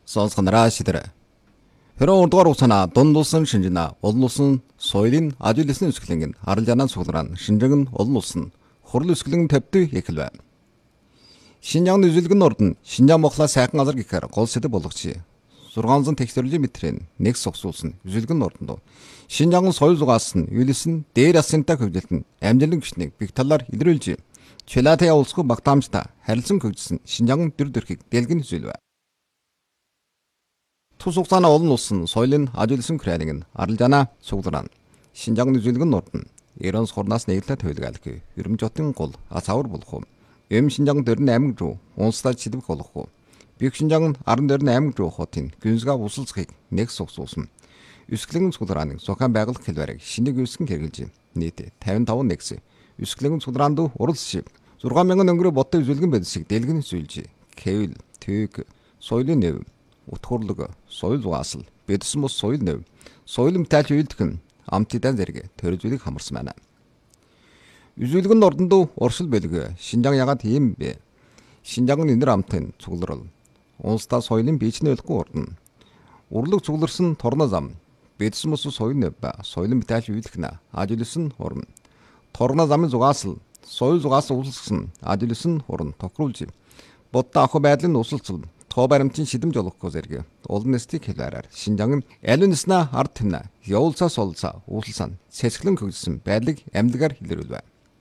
Сонсгонараа шидэрэ. Хэрэг урдугаар уцана дунд улсын шинжинэ олон улсын соёлын ажил хэлсэн үсгэлэнгийн арал жанаан суглараа шинжэн олон улсын хурал үсгэлэн тавьдаг эхэлвэ. Шинжааны үзүүлгэн урд нь Шинжаан Монголаа сайхан газар гэхээр гол сэдэв болгоч. 600 технологийн метрийн нэг согсуулсан үзүүлгэн урданд Шинжаан соёл зугаас нь үйлсэн дээр асынтай хөгжилтөнд амжилтын гүшнийг бих талаар илрүүлж Челатэ явуулсгүй багтаамжтай харилцан хөгжсөн Шинжаан төр төрхийг дэлгэн үзүүлвэ. Тус хугацааны олон улсын соёлын ажил хэлсэн крайныг нь арал жанаа суглараа Шинжаан үзүүлгэн урд нь Иранс хурнаас нэглэлтэй төлгөөлөх ерөнхийлөгчдийн гол асавар болох. Эм Шинжаан дөрн аймаг руу унслаж шидвэх болох. Бих Шинжаан 14 аймаг руу хотын гүнзгээ усалцахыг нэг согсуулсан. Үсгэлэн суглааны Зохион байгуулах хэлбэрийг шинийг үүсгэн хэрэгжилж нийт 55 нэгс. Үсгэлэн суглаанд уралс 6000 өнгөрөө бодтой үзүүлгэн байдсыг дэлгэн зүйлж Кевил төг соёлын нэв утгуурлаг соёл зугаасл бидсэн бус соёл нэв соёл мэталж үйлдэх амтыдан зэрэг төрөжүүлийг хамарсан байна. Үзүүлгэн ордонд уршил бэлэг Шинжаан ягаад ийм бэ? Шинжаан энэр амтын цугларал унстаа соёлын бичнээ өлөхгүй ордно. Урлаг цугларсан торно зам бидсэн бус соёл нэв ба соёл мэталж үйлдэх нэ ажилсан урам. Торно замын зугаасл соёл зугаас усалсан ажилсан уран тохируулж бодтой ах байдлын усалцал тоо баримтын шидэмж олохгүй зэрэг олон нэстийг хэлээрээр Шинжаан аль нэснэ ард тэмнэ явуулсаа солцоо усалсан цэцгэлэн хөгжсөн байдлыг амьдгаар илэрүүлвэ.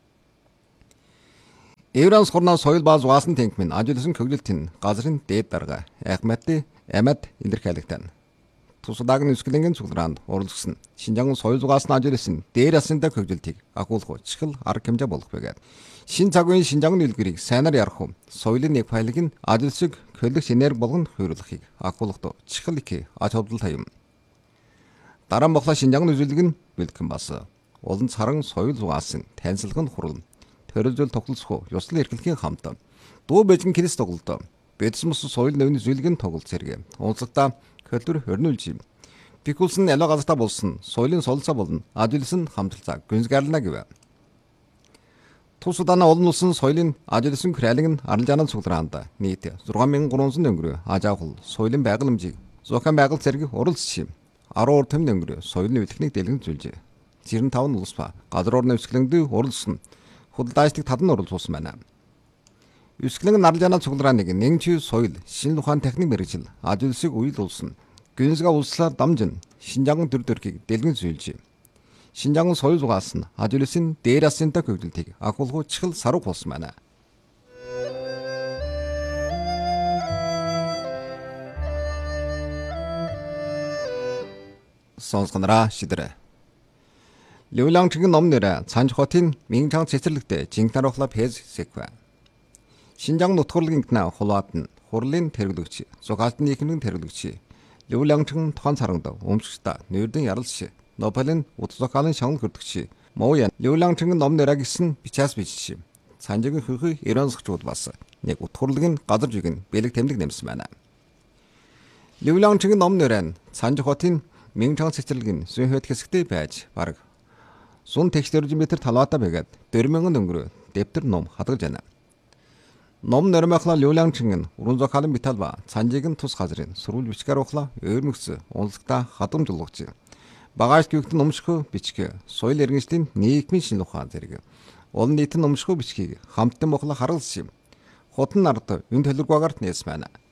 Евранс хорноо соёл бааз зугаасан тэнхмэн ажилсан хөгжилтийн газрын дээд дарга Ахмадын амьд илэрхийлэгтэн тусдаагийн үсгэлэнгийн цуглаанд уралдсан Шинжаан соёл зугаасны ажилсан дээр асынтай хөгжилтийг агуулах чихэл арга хэмжээ болох байгаад шин цаг үеийн Шинжаан үлгэрийг сайнаар ярих соёлын нэг файлыг нь ажилсыг хөлөгч энерги болгон хөрөлөхийг агуулгад чихэл их ач холбогдол юм. Дараа нь Монголын Шинжаан үзүүлэг нь бэлтгэн бас олон царан соёл зугаасын танилцлагын хурал төрөлжөл тогтолцох ёслол эрхлэхийн хамт дуу бэжин крэс тоглолт бидсэн бус соёл нэвний үзүүлгийн тоглолт зэрэг онцлогтой культур хөрнүүлж юм. Пикулсын аль газартаа болсон соёлын солилцоо болон ажилсан хамталцаа гүнзгийрлана гэв. Тус удааны олон улсын соёлын ажилсан крайлыг нь арал жанаан цуглаанд нийт 6300 өнгөрөө ажаахул соёлын байгууламжийг зохион байгуулалт зэрэг уралдсан. 12 төмн өнгөрөө соёлын үйлчлэгийг дэлгэн зүйлж 95 улс ба газар орны үсгэлэнд уралдсан худалдаачдыг тадан уралдуулсан байна. Үсгэлэн арал жанаан цуглааныг нэгэн соёл шинэ ухаан техник мэргэжил ажилсыг уйлуулсан. Гүнзгээ улслаар дамжин Шинжаан төр төрхийг дэлгэн зүйлж Шинжаан соёл зугаас нь ажилсын дээр асынтай хөгжилтийг агуулгуу чихэл саруу болсон байна. Сонсгонараа шидэрэ. Левлангчгийн ном нэрэ Цанж хотын Минчаан цэцэрлэгтээ жинхэнэ рухла пэз секвэ. Шинжаан нутгуурлын гинэ хулаад нь хурлын тэргэлэгч зугаалтны ихмэн тэргэлэгч Левлангчгийн тохон царангад өмсгчтэй нэрдэн яралш Нополын утсакалын шанал хөрдөгч Моуян Левлангчгийн ном нэрэ гисэн бичээс бичиж Цанжгийн хөрхи Ирансгчуд бас нэг утгуурлын газар жиг нь бэлэг тэмдэг нэмсэн байна. Левлангчгийн ном нэрэ Цанж хотын Минчаан цэцэрлэгийн зүүн хойд хэсэгтээ байж бараг 100 технологийн метр талаатай байгаад 4000 өнгөрөө дэвтэр ном хадгалж байна. Ном нэрмэхла Левлангчгийн уран зохиолын металл ба Цанжиг нь тус газрын сурвал бичгээр ухла өөрмөгс онцлогтой хадамжуулгач багаж гүйгтэн номшхөө бичгээ соёл иргэншлийн нийгмийн шинэ ухаан зэрэг олон нийтийн номшхөө бичгийг хамтдан мохла харуулсан юм. Хотын ард энэ төлөвлөгөөгээр нээсэн байна.